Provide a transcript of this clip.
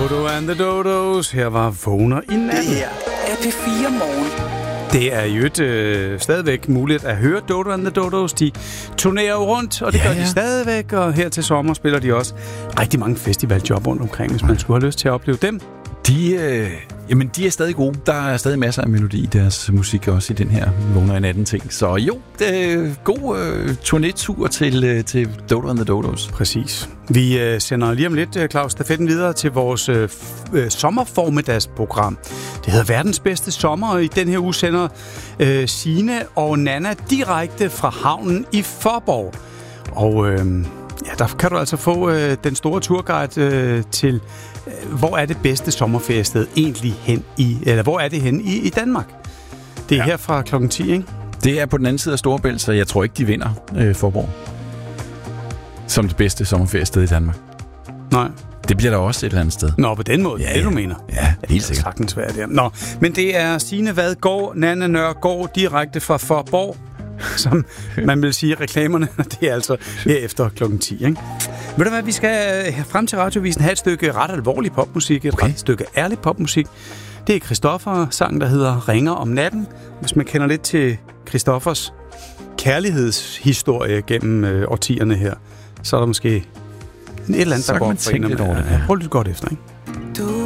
Dodo and the Dodos. Her var Vågner i natten. Det her er P4 Morgen. Det er jo stadigvæk muligt at høre Dodo and the Dodos. De turnerer jo rundt, og det gør de stadigvæk. Og her til sommer spiller de også rigtig mange festivaljob rundt omkring, hvis man skulle have lyst til at opleve dem. De er stadig gode. Der er stadig masser af melodi i deres musik, også i den her Vågner i natten ting. Så jo, god turnétur til Dodo and the Dodos. Præcis. Vi sender lige om lidt, Claus, stafetten videre til vores sommerformiddagsprogram. Det hedder Verdens bedste sommer, og i den her uge sender Signe og Nana direkte fra havnen i Faaborg. Og der kan du altså få den store turguide til, hvor er det bedste sommerferiested egentlig hen i, eller hvor er det hen i Danmark? Det er her fra klokken 10, ikke? Det er på den anden side af Storebælt, så jeg tror ikke, de vinder Faaborg som det bedste sommerferiested i Danmark. Nej. Det bliver der også et eller andet sted. Nå, på den måde. Ja, det du mener. Ja, helt sikkert. Sagtens være der. Nå, men det er Signe Vadgaard, Nanna Nørgaard, direkte fra Faaborg, som man vil sige reklamerne. Det er altså herefter klokken 10, ikke? Ved du hvad, vi skal frem til Radiovisen have et stykke ret alvorlig popmusik, et ret stykke ærlig popmusik. Det er Christoffer sang, der hedder Ringer om natten. Hvis man kender lidt til Christoffers kærlighedshistorie gennem årtierne her, så er der måske et eller andet, der går for en. Prøv lidt godt efter, ikke? Du